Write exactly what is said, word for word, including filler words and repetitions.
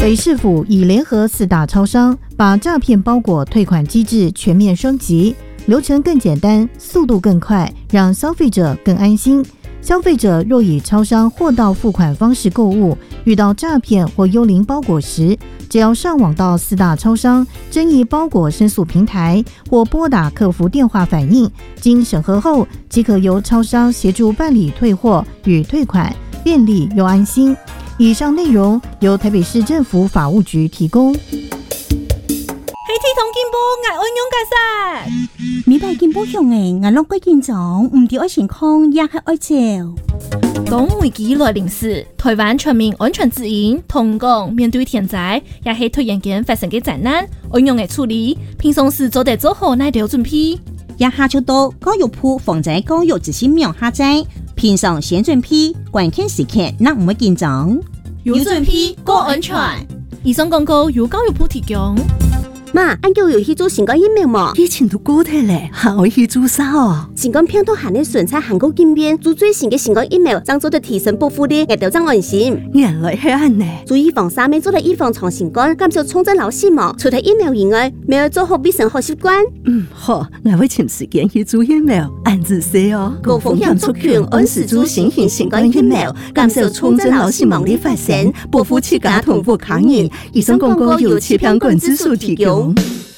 北市府已联合四大超商，把诈骗包裹退款机制全面升级，流程更简单，速度更快，让消费者更安心。消费者若以超商货到付款方式购物，遇到诈骗或幽灵包裹时，只要上网到四大超商争议包裹申诉平台，或拨打客服电话反映，经审核后，即可由超商协助办理退货与退款，便利又安心。以上内容由台北市政府法务局提供。 黑体同进步，我安用解释。 明白进步向诶，我拢过紧张，唔对爱情况也系爱照。 当危机来临时，台湾全民安全指引同讲，面对天灾，也是突然间发生嘅灾难，安用嘅处理，平常时做得做好乃条准备。 也下就到教育部防灾教育指示苗下载，平常先准备，关键时刻那唔会紧张。 有准备，过安全。以上广告由教育部提供。 妈，俺叫有去做新冠疫苗嘛？ 以前都过体咧，还会去做啥哦？ 新冠病毒含的纯菜韩国经验，做最新嘅新冠疫苗，将做得提升保护力，也调整安心。 原来系安呢。 做预防三面做嚟预防长新冠，减少重症老死亡。除咗疫苗以外，咪要做好卫生好习惯。 嗯，好，我会请时间去做疫苗，按自说哦。 高风险族群按时做新型新冠疫苗，减少重症老死亡的发生，保护自家同步抗疫。以上广告由气象管制署提供。